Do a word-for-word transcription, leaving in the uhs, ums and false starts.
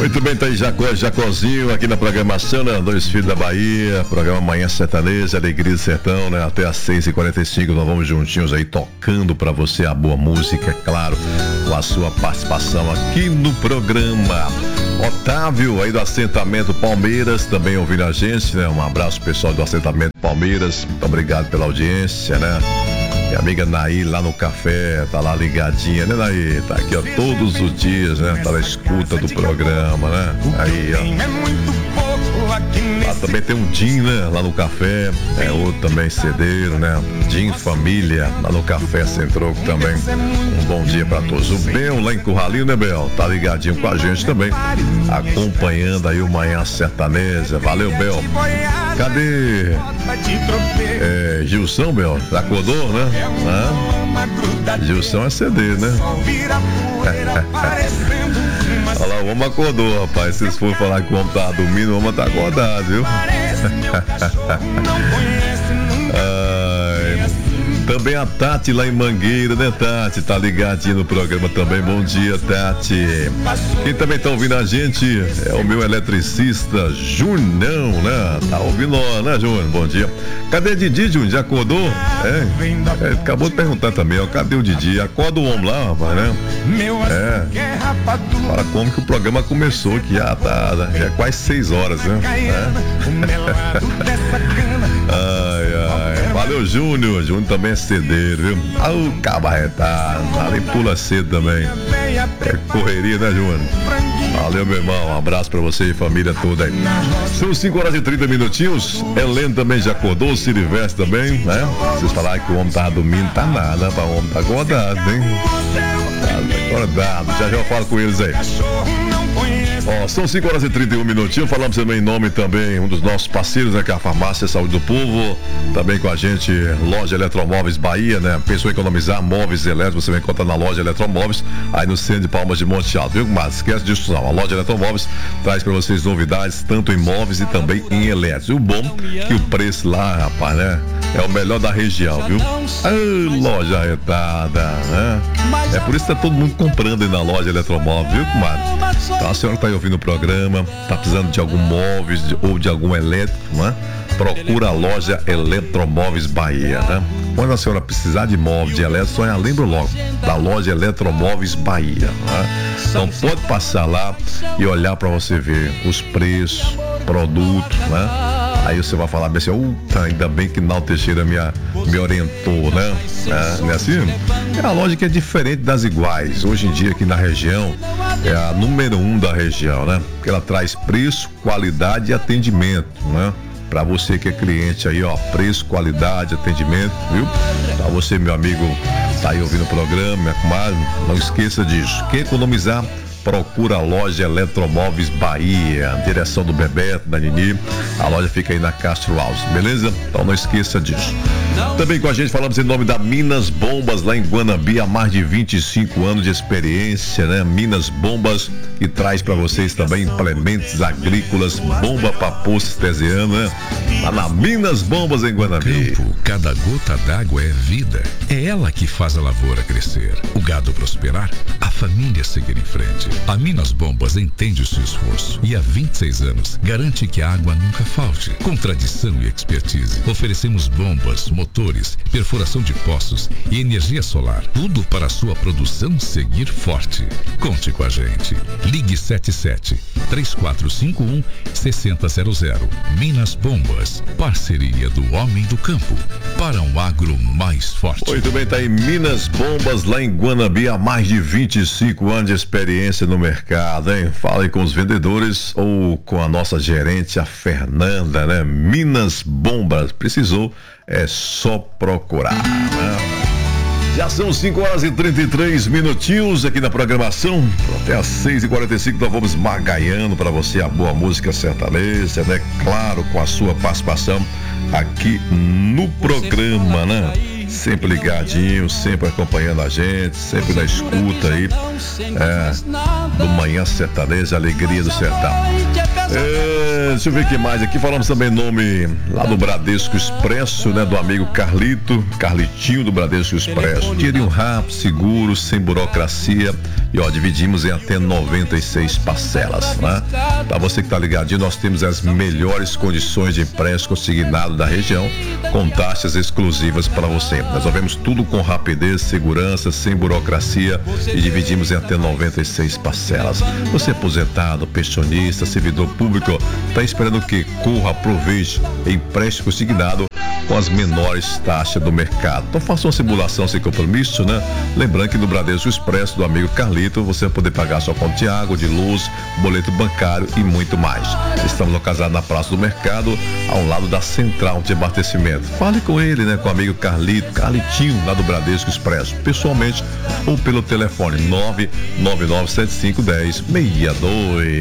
Muito bem, tá aí Jacó, Jacozinho aqui na programação, né? Dois Filhos da Bahia, programa Manhã Sertaneja, Alegria do Sertão, né? Até às seis e quarenta e cinco nós vamos juntinhos aí tocando pra você a boa música, é claro, com a sua participação aqui no programa. Otávio aí do assentamento Palmeiras também ouvindo a gente, né? Um abraço pessoal do assentamento Palmeiras, muito obrigado pela audiência, né? Minha amiga Naí lá no café, tá lá ligadinha, né, Naí? Tá aqui, ó, todos os dias, né? Tá na escuta do programa, né? Aí, ó. Lá também tem um Jim, né? Lá no café, é outro também cedeiro, né? Jim Família, lá no Café Centroco também. Um bom dia pra todos. O Bel lá em Curralinho, né, Bel? Tá ligadinho com a gente também, acompanhando aí o Manhã Sertaneja. Valeu, Bel. Cadê? É, Gilson, Bel? Acordou, né? Ah, Gilson é C D, né? Olha lá, o homem acordou, rapaz. Se vocês forem falar que o homem tá dormindo, o homem tá acordado, viu? Ai, também a Tati lá em Mangueira, né, Tati? Tá ligadinha no programa também. Bom dia, Tati. Quem também tá ouvindo a gente é o meu eletricista, Junão, né? Tá ouvindo nós, né, Júnior? Bom dia. Cadê Didi, Júnior? Já acordou? É, é, acabou de perguntar também, ó. Cadê o Didi? Acorda o homem lá, rapaz, né? É. Fala como que o programa começou, que já tá, já é quase seis horas, né? É. Ai, ai. Valeu, Júnior. Júnior também é cedeiro, viu? Ah, o cabarretado. Ali pula cedo também. É correria, né, Júnior? Valeu, meu irmão. Um abraço pra você e família toda aí. São cinco horas e trinta minutinhos. Helena também já acordou, o Silvestre também, né? Vocês falaram que o homem tava dormindo, tá nada, pra o homem tá acordado, hein? Tá acordado. Já já eu falo com eles aí. Ó, são cinco horas e trinta e um minutinhos. Falamos também em nome também, um dos nossos parceiros, né, que é a Farmácia Saúde do Povo. Também com a gente, Loja Eletromóveis Bahia, né? Pensou em economizar móveis elétricos, você vai encontrar na Loja Eletromóveis, aí no centro de Palmas de Monte Alto, viu? Mas esquece disso não. A Loja Eletromóveis traz pra vocês novidades, tanto em móveis e também em elétricos. E o bom que o preço lá, rapaz, né? É o melhor da região, viu? Ah, loja retada, né? É por isso que tá todo mundo comprando aí na Loja Eletromóveis, viu, comadre? Então a senhora que tá aí ouvindo o programa, tá precisando de algum móveis ou de algum elétrico, né? Procura a Loja Eletromóveis Bahia, né? Quando a senhora precisar de móvel, de elétrico, só lembra logo da Loja Eletromóveis Bahia, né? Então pode passar lá e olhar para você ver os preços, produtos, né? Aí você vai falar bem assim, uh, ainda bem que Nau Teixeira me, me orientou, né? É, não é assim? É a lógica é diferente das iguais. Hoje em dia aqui na região, é a número um da região, né? Porque ela traz preço, qualidade e atendimento, né? Pra você que é cliente aí, ó, preço, qualidade, atendimento, viu? Pra você, meu amigo, tá aí ouvindo o programa, minha comadre, não esqueça disso. Quer economizar? Procura a Loja Eletromóveis Bahia, direção do Bebeto, da Nini. A loja fica aí na Castro Alves, beleza? Então não esqueça disso. Também com a gente falamos em nome da Minas Bombas, lá em Guanabi, há mais de vinte e cinco anos de experiência, né? Minas Bombas, que traz para vocês também implementos agrícolas, bomba para poço artesiano, né? Lá na Minas Bombas, em Guanabi. Campo, cada gota d'água é vida. É ela que faz a lavoura crescer, o gado prosperar, a família seguir em frente. A Minas Bombas entende o seu esforço e há vinte e seis anos garante que a água nunca falte. Com tradição e expertise, oferecemos bombas, motores, perfuração de poços e energia solar. Tudo para a sua produção seguir forte. Conte com a gente. Ligue sete sete, três quatro cinco um, seis zero zero zero. Minas Bombas, parceria do homem do campo para um agro mais forte. Muito bem, tá aí Minas Bombas, lá em Guanabi, há mais de vinte e cinco anos de experiência no mercado, hein? Fala aí com os vendedores ou com a nossa gerente, a Fernanda, né? Minas Bombas, precisou, é só procurar, né? Já são cinco horas e trinta e três minutinhos aqui na programação. Até às seis e quarenta e cinco nós vamos magaiando para você a boa música sertaneja, né? Claro, com a sua participação aqui no programa, né? Sempre ligadinho, sempre acompanhando a gente, sempre na escuta aí, é, do Manhã Sertaneja, Alegria do Sertão. É, deixa eu ver o que mais aqui. Falamos também nome lá do Bradesco Expresso, né? Do amigo Carlito, Carlitinho do Bradesco Expresso. Dinheirinho rápido, seguro, sem burocracia. E ó, dividimos em até noventa e seis parcelas, né? Para você que tá ligadinho, nós temos as melhores condições de empréstimo consignado da região, com taxas exclusivas para você. Nós resolvemos tudo com rapidez, segurança, sem burocracia e dividimos em até noventa e seis parcelas. Você aposentado, pensionista, servidor público, tá esperando o quê? Corra, aproveite, empréstimo consignado com as menores taxas do mercado. Então faça uma simulação sem compromisso, né? Lembrando que no Bradesco Expresso do amigo Carlito, você vai poder pagar sua conta de água, de luz, boleto bancário e muito mais. Estamos localizados na Praça do Mercado, ao lado da Central de Abastecimento. Fale com ele, né? Com o amigo Carlito, Carlitinho, lá do Bradesco Expresso, pessoalmente ou pelo telefone nove nove nove sete cinco um zero seis dois.